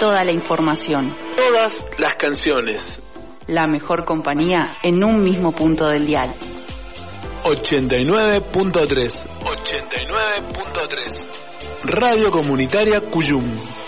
toda la información. Todas las canciones. La mejor compañía en un mismo punto del dial. 89.3. 89.3. Radio Comunitaria Cuyum.